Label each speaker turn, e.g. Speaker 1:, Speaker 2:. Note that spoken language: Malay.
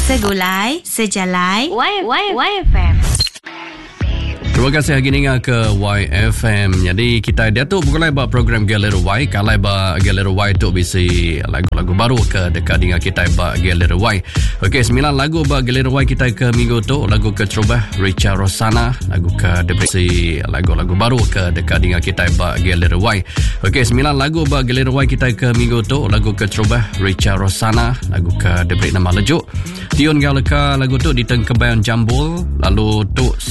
Speaker 1: Segulai, sejalai, YFM.
Speaker 2: Terima kasih hari ni ke YFM. Jadi kita dia tu bukanlah buat program Galera Y. Kalau buat Galera Y tu bisa lagu-lagu baru ke dekat dengan kita buat Galera Y. Okey, 9 lagu buat Galera Y kita ke minggu tu. Lagu ke Terubah Richa Rosana, lagu ke Depresi, lagu-lagu baru ke dekat dengan kita buat Galera Y. Okey, 9 lagu buat Galera Y kita ke minggu tu. Lagu ke Terubah Richa Rosana, lagu ke Depresi nama lejuk. Tiun galaka lagu tu di tengkebayan jambul. Lalu tu